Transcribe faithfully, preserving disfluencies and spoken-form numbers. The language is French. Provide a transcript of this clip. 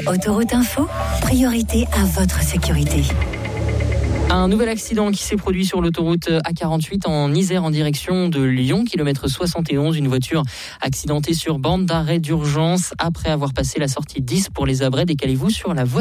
Autoroute Info, priorité à votre sécurité. Un nouvel accident qui s'est produit sur l'autoroute A quarante-huit en Isère en direction de Lyon, kilomètre soixante et onze. Une voiture accidentée sur bande d'arrêt d'urgence après avoir passé la sortie dix pour les Abrais. Décalez-vous sur la voie